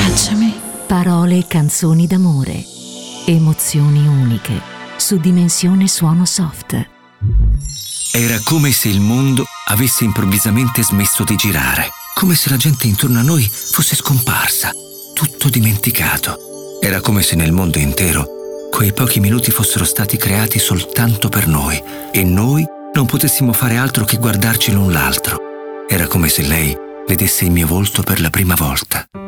Abbracciami. Parole e canzoni d'amore. Emozioni uniche. Su Dimensione Suono Soft. Era come se il mondo avesse improvvisamente smesso di girare. Come se la gente intorno a noi fosse scomparsa. Tutto dimenticato. Era come se nel mondo intero quei pochi minuti fossero stati creati soltanto per noi e noi non potessimo fare altro che guardarci l'un l'altro. Era come se lei vedesse il mio volto per la prima volta.